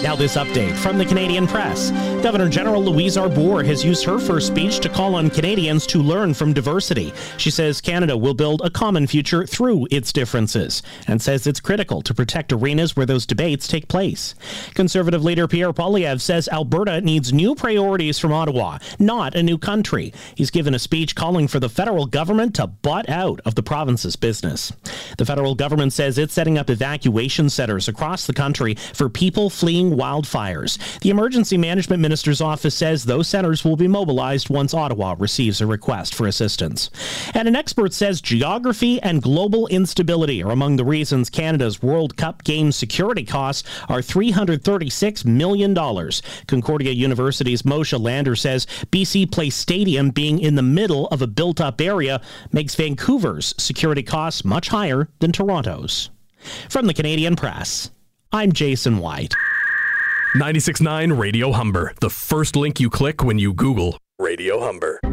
Now this update from the Canadian Press. Governor General Louise Arbour has used her first speech to call on Canadians to learn from diversity. She says Canada will build a common future through its differences and says it's critical to protect arenas where those debates take place. Conservative leader Pierre Poilievre says Alberta needs new priorities from Ottawa, not a new country. He's given a speech calling for the federal government to butt out of the province's business. The federal government says it's setting up evacuation centers across the country for people fleeing wildfires. The Emergency Management Minister's office says those centers will be mobilized once Ottawa receives a request for assistance. And an expert says geography and global instability are among the reasons Canada's World Cup game security costs are $336 million. Concordia University's Moshe Lander says BC Place Stadium being in the middle of a built-up area makes Vancouver's security costs much higher than Toronto's. From the Canadian Press, I'm Jason White. 96.9 Radio Humber, the first link you click when you Google Radio Humber.